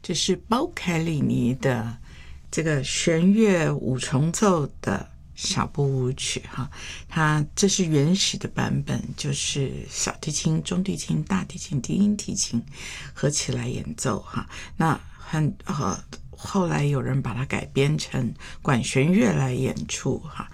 这是包凯里尼的这个弦乐五重奏的小步舞曲哈，这是原始的版本，就是小提琴、中提琴、大提琴、低音提琴合起来演奏哈。那后来有人把它改编成管弦乐来演出哈。